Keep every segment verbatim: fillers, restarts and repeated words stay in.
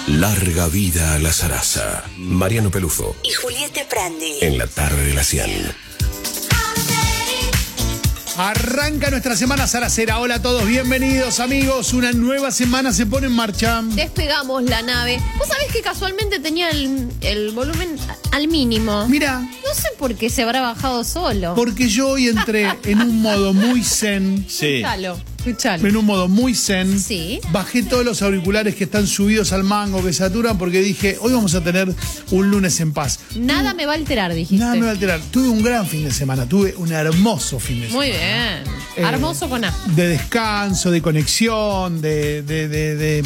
Larga vida a la zaraza. Mariano Pelufo y Julieta Prandi. En la tarde de la cien. Arranca nuestra semana zaracera. Hola a todos, bienvenidos amigos. Una nueva semana se pone en marcha. Despegamos la nave. Vos sabés que casualmente tenía el, el volumen al mínimo. Mira. No sé por qué se habrá bajado solo. Porque yo hoy entré en un modo muy zen. Sí. Escuchalo, escuchalo. En un modo muy zen. Sí. Bajé todos los auriculares que están subidos al mango, que saturan, porque dije, hoy vamos a tener un lunes en paz. Nada me va a alterar, dijiste. Nada me va a alterar. Tuve un gran fin de semana. Tuve un hermoso fin de semana. Muy bien. Eh, Hermoso con A. De descanso, de conexión, de... de, de, de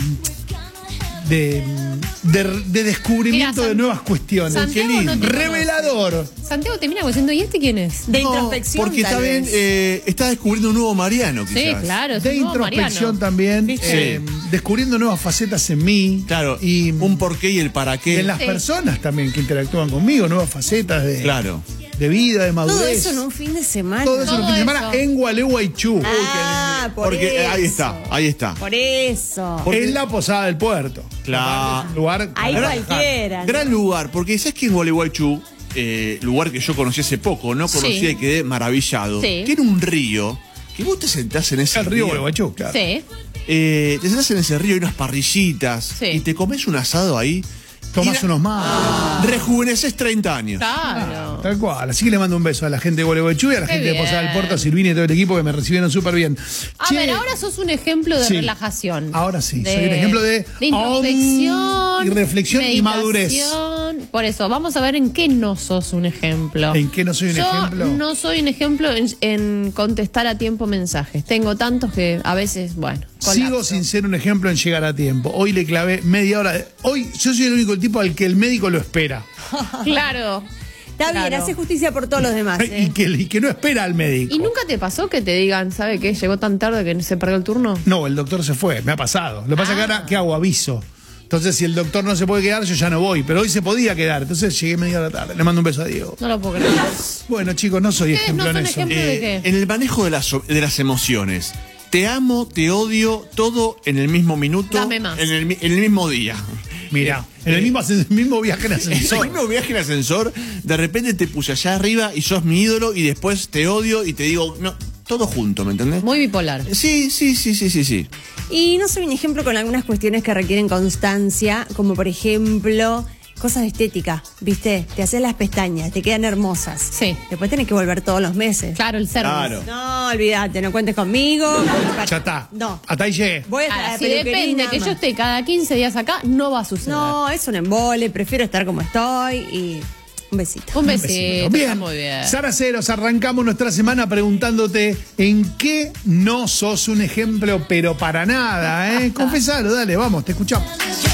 De, de, de descubrimiento Mira, de nuevas cuestiones. Santiago Qué lindo. no te Revelador. conoce. Santiago te mira diciendo, ¿y este quién es? De No, introspección. Porque está bien, eh, está descubriendo un nuevo Mariano, quizás. Sí, claro. Es De un nuevo introspección Mariano. también. Sí. eh, descubriendo nuevas facetas en mí. Claro, Y un porqué y el para qué. en las Sí. personas también que interactúan conmigo. Nuevas facetas de, Claro. de vida, de madurez. Todo eso en un fin de semana. Todo eso en un fin de Todo semana eso. en Gualeguaychú. Ah, por Porque eso. ahí está, ahí está. Por eso. Porque- En la Posada del Puerto. Claro. Un lugar Ahí para cualquiera. ¿no? Gran lugar, porque sabes que en Gualeguaychú, eh, lugar que yo conocí hace poco, no conocía Sí. y quedé maravillado. Sí. Tiene un río que vos te sentás en ese El río Gualeguaychú, claro. Sí. Eh, te sentás en ese río y unas parrillitas Sí. y te comes un asado ahí. Tomás y unos más. Rejuveneces treinta años. Claro. Tal cual. Así que le mando un beso a la gente de Gualeguaychú y a la Qué gente de bien. Posada del Puerto, a Silvina y todo el equipo que me recibieron súper bien. A Che, ver, ahora sos un ejemplo de Sí. relajación. Ahora sí, De- soy un ejemplo de, de introspección. y reflexión y madurez. meditación. Por eso, vamos a ver en qué no sos un ejemplo. ¿En qué no soy un Yo ejemplo? no soy un ejemplo en, en contestar a tiempo mensajes. Tengo tantos que a veces, bueno, Sigo colapso. sin ser un ejemplo en llegar a tiempo. Hoy le clavé media hora. de- Hoy yo soy el único tipo al que el médico lo espera. Claro. Está bien, Claro. hace justicia por todos los demás. Y ¿eh? que, y que no espera al médico. ¿Y nunca te pasó que te digan, ¿sabe qué? Llegó tan tarde que se perdió el turno? No, el doctor se fue. Me ha pasado. Lo que pasa es que ahora, ¿qué hago? Aviso. Entonces, si el doctor no se puede quedar, yo ya no voy. Pero hoy se podía quedar. Entonces llegué media hora tarde. Le mando un beso a Diego. No lo puedo creer. Bueno, chicos, no soy ¿Ustedes ejemplo no en son eso. ejemplo? ¿De qué? En el manejo de las, de las emociones. Te amo, te odio, todo en el mismo minuto. Dame más. En el, mi- en el mismo día. Mira, en el mismo, el mismo viaje en En el ascensor. mismo viaje en ascensor, de repente te puse allá arriba y sos mi ídolo y después te odio y te digo, no, todo junto, ¿me entendés? Muy bipolar. Sí, sí, sí, sí, sí, sí. Y no soy un ejemplo con algunas cuestiones que requieren constancia, como por ejemplo, cosas de estética, ¿viste? Te haces las pestañas, te quedan hermosas. Sí. Después tenés que volver todos los meses. Claro, el service. Claro. No, olvídate, no cuentes conmigo. Ya está. No. Hasta ahí llegué. Voy a Ahora, la si peluquería depende nada que yo más. esté cada quince días acá, no va a suceder. No, es un embole, prefiero estar como estoy y un besito. Un Un besito. besito. Está Bien. muy bien. Zaraceros, arrancamos nuestra semana preguntándote en qué no sos un ejemplo, pero para nada, ¿eh? Confesalo, dale, vamos, te escuchamos.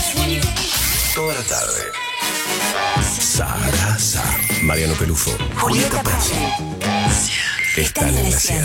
Toda la tarde. Zaraza. Mariano Pelufo. Julieta Prandi. Están en la cien.